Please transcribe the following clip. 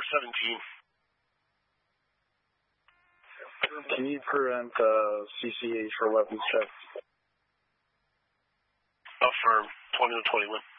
17. Can you prevent CCH for weapons checks? Affirm. 20 to 21.